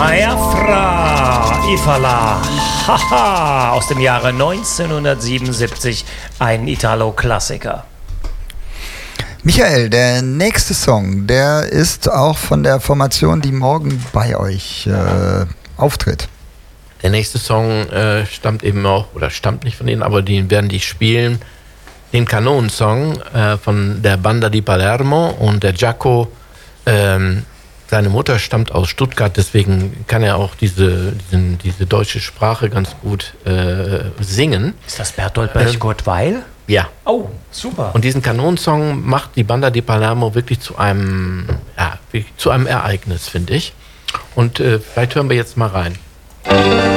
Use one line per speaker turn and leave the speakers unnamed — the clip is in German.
Maefra Ifala, haha, aus dem Jahre 1977, ein Italo-Klassiker.
Michael, der nächste Song, der ist auch von der Formation, die morgen bei euch auftritt.
Der nächste Song stammt eben auch, oder stammt nicht von denen, aber den werden die spielen. Den Kanonensong von der Banda di Palermo, und der Giaco, seine Mutter stammt aus Stuttgart, deswegen kann er auch diese deutsche Sprache ganz gut singen.
Ist das Bertolt Brecht-Gottweil?
Ja.
Oh, super.
Und diesen Kanonensong macht die Banda di Palermo wirklich zu einem Ereignis, finde ich. Und vielleicht hören wir jetzt mal rein.